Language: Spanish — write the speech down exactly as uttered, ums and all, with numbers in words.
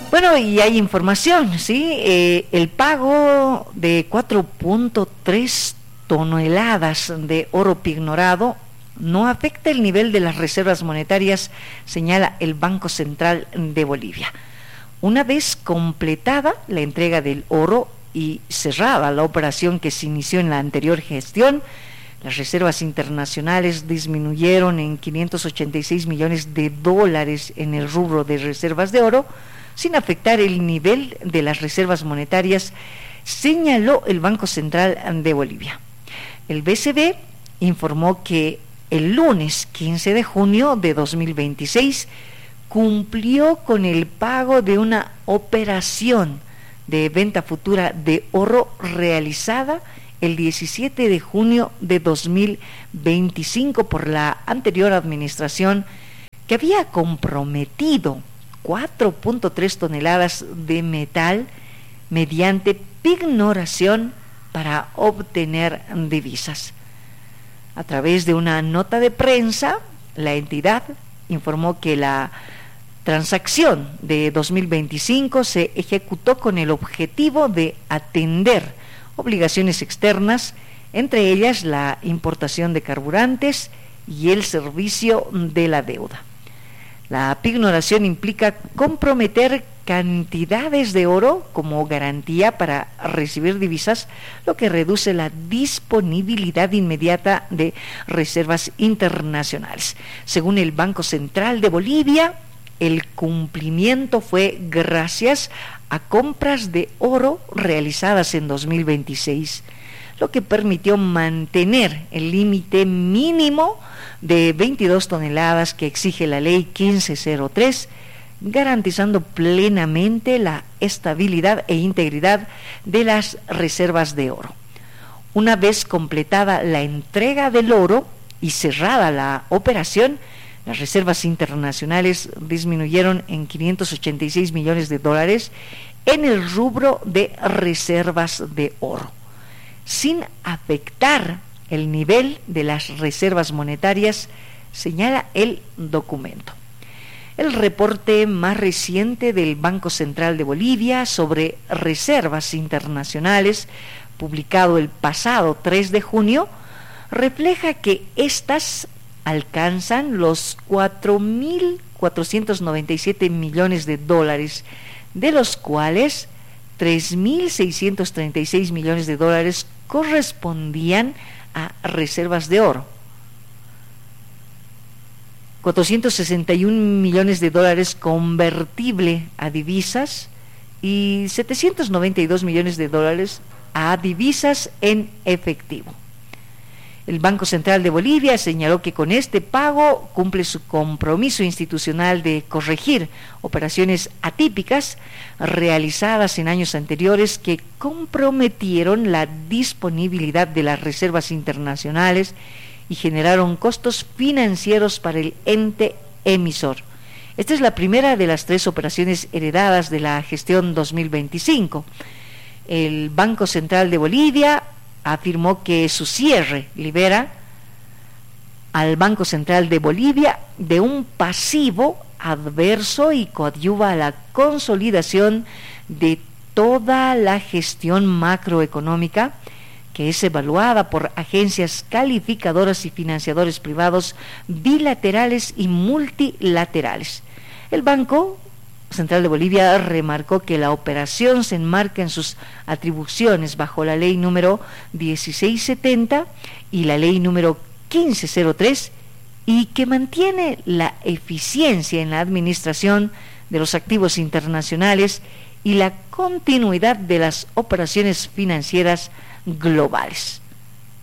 Bueno, y hay información, ¿sí? Eh, el pago de cuatro punto tres toneladas de oro pignorado no afecta el nivel de las reservas monetarias, señala el Banco Central de Bolivia. Una vez completada la entrega del oro y cerrada la operación que se inició en la anterior gestión, las reservas internacionales disminuyeron en quinientos ochenta y seis millones de dólares en el rubro de reservas de oro, sin afectar el nivel de las reservas monetarias, señaló el Banco Central de Bolivia. El B C B informó que el lunes quince de junio de dos mil veintiséis cumplió con el pago de una operación de venta futura de oro realizada el diecisiete de junio de dos mil veinticinco por la anterior administración, que había comprometido cuatro punto tres toneladas de metal mediante pignoración para obtener divisas. A través de una nota de prensa, la entidad informó que la transacción de dos mil veinticinco se ejecutó con el objetivo de atender obligaciones externas, entre ellas la importación de carburantes y el servicio de la deuda. La pignoración implica comprometer cantidades de oro como garantía para recibir divisas, lo que reduce la disponibilidad inmediata de reservas internacionales. Según el Banco Central de Bolivia, el cumplimiento fue gracias a compras de oro realizadas en dos mil veintiséis, lo que permitió mantener el límite mínimo de veintidós toneladas que exige la ley quince cero tres, garantizando plenamente la estabilidad e integridad de las reservas de oro. Una vez completada la entrega del oro y cerrada la operación, las reservas internacionales disminuyeron en quinientos ochenta y seis millones de dólares en el rubro de reservas de oro, sin afectar el nivel de las reservas monetarias, señala el documento. El reporte más reciente del Banco Central de Bolivia sobre reservas internacionales, publicado el pasado tres de junio, refleja que estas alcanzan los cuatro mil cuatrocientos noventa y siete millones de dólares, de los cuales tres mil seiscientos treinta y seis millones de dólares correspondían a reservas de oro, cuatrocientos sesenta y un millones de dólares convertible a divisas y setecientos noventa y dos millones de dólares a divisas en efectivo. El Banco Central de Bolivia señaló que con este pago cumple su compromiso institucional de corregir operaciones atípicas realizadas en años anteriores que comprometieron la disponibilidad de las reservas internacionales y generaron costos financieros para el ente emisor. Esta es la primera de las tres operaciones heredadas de la gestión dos mil veinticinco. El Banco Central de Bolivia afirmó que su cierre libera al Banco Central de Bolivia de un pasivo adverso y coadyuva a la consolidación de toda la gestión macroeconómica, que es evaluada por agencias calificadoras y financiadores privados bilaterales y multilaterales. El Banco Central de Bolivia remarcó que la operación se enmarca en sus atribuciones bajo la ley número dieciséis setenta y la ley número quince cero tres y que mantiene la eficiencia en la administración de los activos internacionales y la continuidad de las operaciones financieras globales.